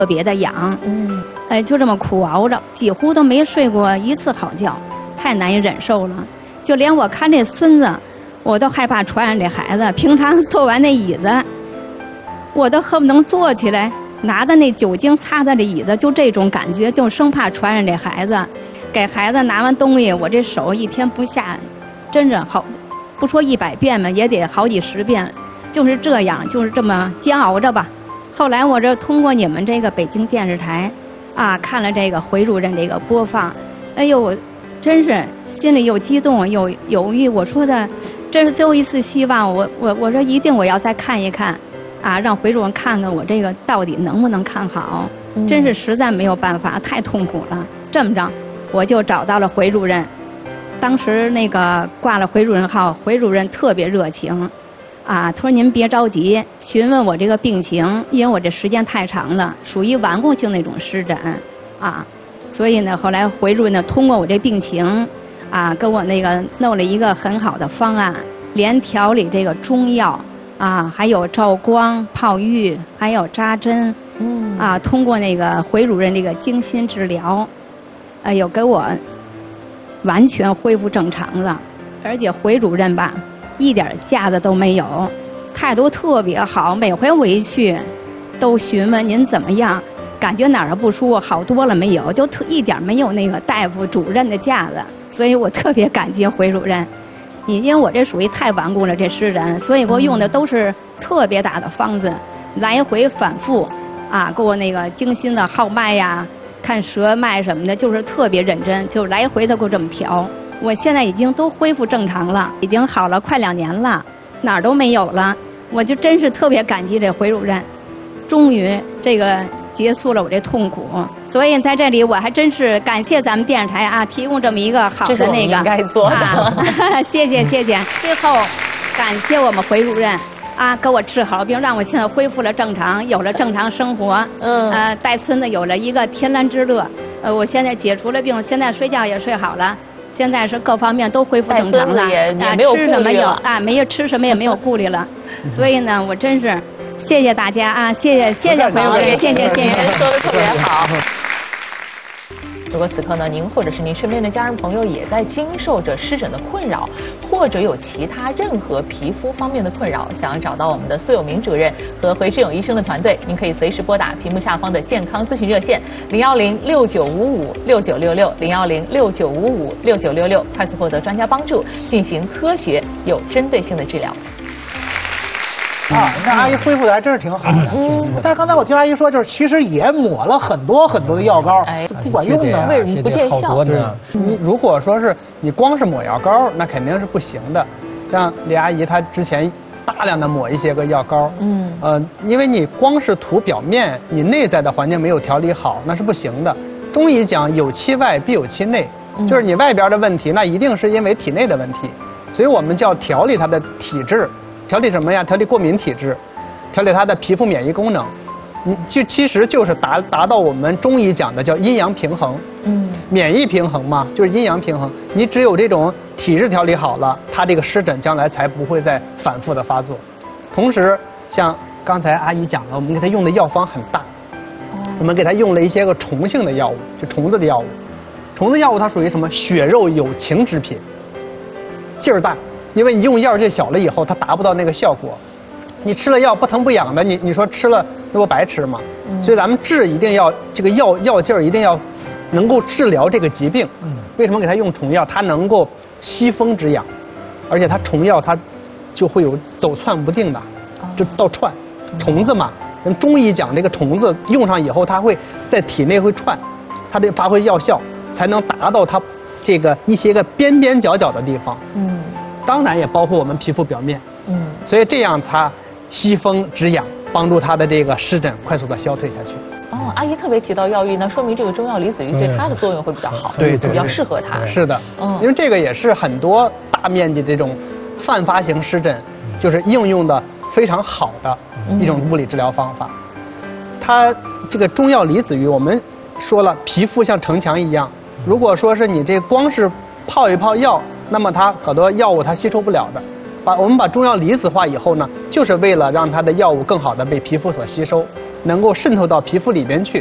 特别的痒，就这么苦熬着，几乎都没睡过一次好觉，太难以忍受了。就连我看这孙子，我都害怕传染这孩子。平常坐完那椅子，我都恨不能坐起来，拿着那酒精擦的这椅子，就这种感觉，就生怕传染这孩子。给孩子拿完东西，我这手一天不下，真是好，不说100遍吧，也得好几10遍，就是这样，就是这么煎熬着吧。后来我这通过你们这个北京电视台，看了这个回主任这个播放，哎呦，我真是心里又激动又犹豫。我说的，这是最后一次希望，我说一定我要再看一看，让回主任看看我这个到底能不能看好。真是实在没有办法，太痛苦了。这么着，我就找到了回主任。当时那个挂了回主任号，回主任特别热情。他说您别着急，询问我这个病情，因为我这时间太长了，属于顽固性那种湿疹所以呢，后来回主任呢通过我这病情给我那个弄了一个很好的方案，连调理这个中药还有照光、泡浴，还有扎针通过那个回主任这个精心治疗，有给我完全恢复正常了。而且回主任吧，一点架子都没有，态度特别好，每回我一去都询问您怎么样，感觉哪儿不舒服，好多了没有，就一点没有那个大夫主任的架子。所以我特别感激回主任。因为我这属于太顽固了这湿疹，所以给我用的都是特别大的方子，来回反复给我那个精心的号脉呀，看舌脉什么的，就是特别认真，就来回的给我这么调。我现在已经都恢复正常了，已经好了快2年了，哪儿都没有了。我就真是特别感激这回主任，终于这个结束了我这痛苦。所以在这里我还真是感谢咱们电视台提供这么一个好的那个，这是我们应该做的谢谢。最后感谢我们回主任给我治好病，让我现在恢复了正常，有了正常生活。带孙子有了一个天伦之乐。我现在解除了病，现在睡觉也睡好了。现在是各方面都恢复正常了， 也没有吃什么没有吃什么也没有顾虑了。所以呢，我真是谢谢大家谢谢回主任，谢谢， 说的特别好。如果此刻呢，您或者是您身边的家人朋友也在经受着湿疹的困扰，或者有其他任何皮肤方面的困扰，想要找到我们的苏有明主任和回志勇医生的团队，您可以随时拨打屏幕下方的健康咨询热线01069556966，01069556966，快速获得专家帮助，进行科学有针对性的治疗。 你看阿姨恢复的还真是挺好的。但是刚才我听阿姨说，就是其实也抹了很多的药膏，不管用呢， 为什么不见效？ 你如果说是你光是抹药膏，那肯定是不行的。像李阿姨她之前大量的抹一些个药膏，因为你光是涂表面，你内在的环境没有调理好，那是不行的。中医讲有其外必有其内，就是你外边的问题，那一定是因为体内的问题，所以我们叫调理它的体质。调理什么呀？调理过敏体质，调理它的皮肤免疫功能。其实就是达到我们中医讲的叫阴阳平衡。免疫平衡嘛，就是阴阳平衡。你只有这种体质调理好了，它这个湿疹将来才不会再反复的发作。同时，像刚才阿姨讲了，我们给它用的药方很大，我们给它用了一些个虫性的药物，就虫子的药物。虫子药物它属于什么？血肉有情之品，劲儿大。因为你用药劲小了以后，它达不到那个效果。你吃了药不疼不痒的，你说吃了那不白吃吗？所以咱们治一定要这个药劲儿一定要能够治疗这个疾病。为什么给它用虫药？它能够吸风止痒，而且它虫药它就会有走窜不定的，就倒窜。虫子嘛，跟中医讲这个虫子用上以后，它会在体内会窜，它得发挥药效，才能达到它这个一些个边边角角的地方。当然也包括我们皮肤表面，所以这样它吸风止痒，帮助它的这个湿疹快速的消退下去。 阿姨特别提到药浴，那说明这个中药离子浴对它的作用会比较好，对，比较适合它。 是的，因为这个也是很多大面积这种泛发型湿疹，就是应用的非常好的一种物理治疗方法。它这个中药离子浴，我们说了，皮肤像城墙一样，如果说是你这光是泡一泡药，那么它很多药物它吸收不了的。我们把中药离子化以后呢，就是为了让它的药物更好的被皮肤所吸收。 能够渗透到皮肤里边去，